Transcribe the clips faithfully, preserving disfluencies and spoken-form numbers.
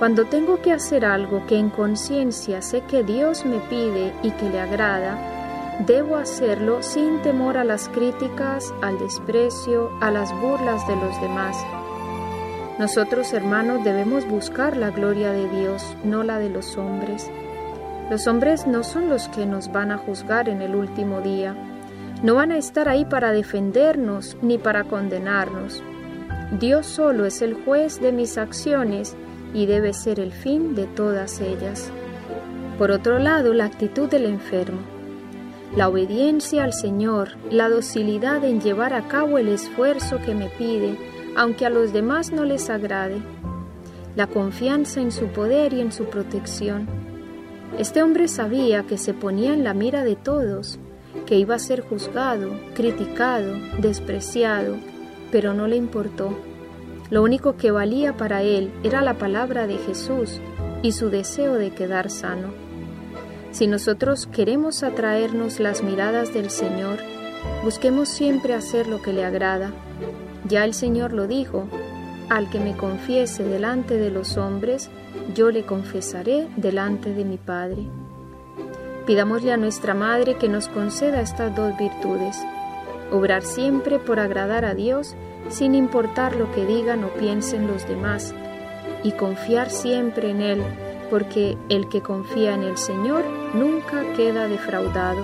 Cuando tengo que hacer algo que en conciencia sé que Dios me pide y que le agrada, debo hacerlo sin temor a las críticas, al desprecio, a las burlas de los demás. Nosotros, hermanos, debemos buscar la gloria de Dios, no la de los hombres. Los hombres no son los que nos van a juzgar en el último día. No van a estar ahí para defendernos ni para condenarnos. Dios solo es el juez de mis acciones y debe ser el fin de todas ellas. Por otro lado, la actitud del enfermo. La obediencia al Señor, la docilidad en llevar a cabo el esfuerzo que me pide, aunque a los demás no les agrade. La confianza en su poder y en su protección. Este hombre sabía que se ponía en la mira de todos, que iba a ser juzgado, criticado, despreciado, pero no le importó. Lo único que valía para él era la palabra de Jesús y su deseo de quedar sano. Si nosotros queremos atraernos las miradas del Señor, busquemos siempre hacer lo que le agrada. Ya el Señor lo dijo: al que me confiese delante de los hombres, yo le confesaré delante de mi Padre. Pidámosle a nuestra Madre que nos conceda estas dos virtudes: obrar siempre por agradar a Dios, sin importar lo que digan o piensen los demás, y confiar siempre en Él, porque el que confía en el Señor nunca queda defraudado.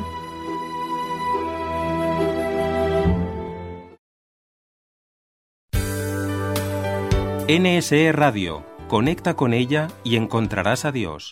N S E Radio. Conecta con ella y encontrarás a Dios.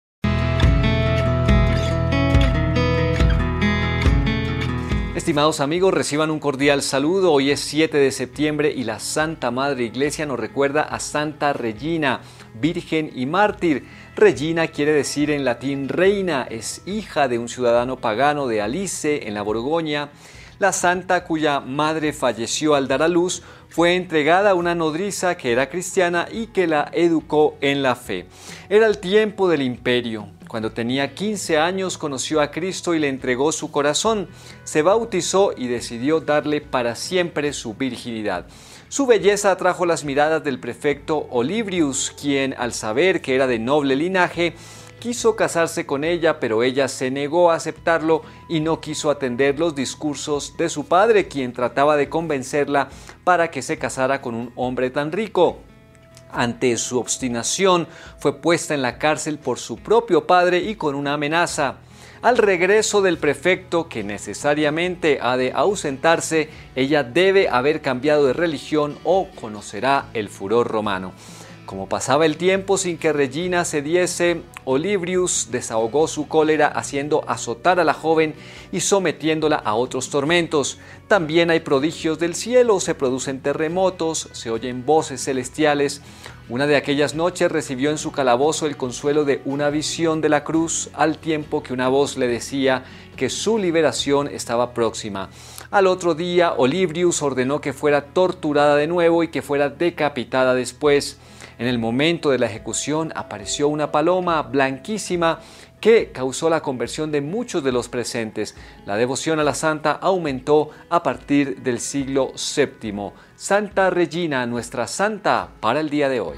Estimados amigos, reciban un cordial saludo. Hoy es siete de septiembre y la Santa Madre Iglesia nos recuerda a Santa Regina, virgen y mártir. Regina quiere decir en latín reina, es hija de un ciudadano pagano de Alice, en la Borgoña. La santa, cuya madre falleció al dar a luz, fue entregada a una nodriza que era cristiana y que la educó en la fe. Era el tiempo del imperio. Cuando tenía quince años conoció a Cristo y le entregó su corazón. Se bautizó y decidió darle para siempre su virginidad. Su belleza atrajo las miradas del prefecto Olybrius, quien, al saber que era de noble linaje, quiso casarse con ella, pero ella se negó a aceptarlo y no quiso atender los discursos de su padre, quien trataba de convencerla para que se casara con un hombre tan rico. Ante su obstinación, fue puesta en la cárcel por su propio padre y con una amenaza. Al regreso del prefecto, que necesariamente ha de ausentarse, ella debe haber cambiado de religión o conocerá el furor romano. Como pasaba el tiempo sin que Regina cediese, Olybrius desahogó su cólera haciendo azotar a la joven y sometiéndola a otros tormentos. También hay prodigios del cielo, se producen terremotos, se oyen voces celestiales. Una de aquellas noches recibió en su calabozo el consuelo de una visión de la cruz, al tiempo que una voz le decía que su liberación estaba próxima. Al otro día, Olybrius ordenó que fuera torturada de nuevo y que fuera decapitada después. En el momento de la ejecución apareció una paloma blanquísima que causó la conversión de muchos de los presentes. La devoción a la santa aumentó a partir del siglo séptimo. Santa Regina, nuestra santa para el día de hoy.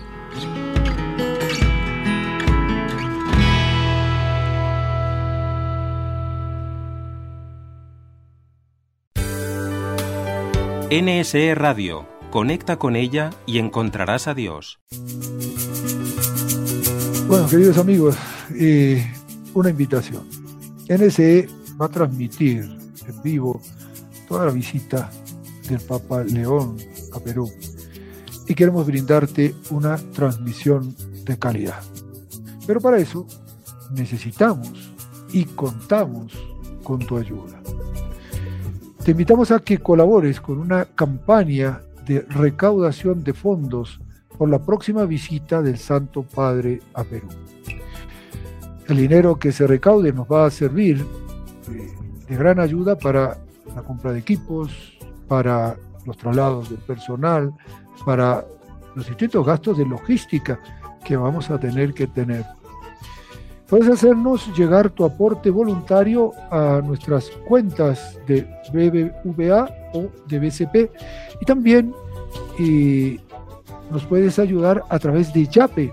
N S E Radio. Conecta con ella y encontrarás a Dios. Bueno, queridos amigos, eh, una invitación. N S E va a transmitir en vivo toda la visita del Papa León a Perú y queremos brindarte una transmisión de calidad. Pero para eso necesitamos y contamos con tu ayuda. Te invitamos a que colabores con una campaña de recaudación de fondos por la próxima visita del Santo Padre a Perú. El dinero que se recaude nos va a servir de, de gran ayuda para la compra de equipos, para los traslados del personal, para los distintos gastos de logística que vamos a tener que tener. Puedes hacernos llegar tu aporte voluntario a nuestras cuentas de B B V A o de B C P y también eh, nos puedes ayudar a través de Yape.